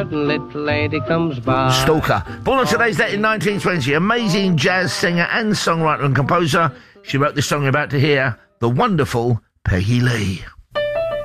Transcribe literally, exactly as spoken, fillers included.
Little lady comes by. Stalker. Born on today's date in nineteen twenty, amazing jazz singer and songwriter and composer. She wrote this song you're about to hear, the wonderful Peggy Lee.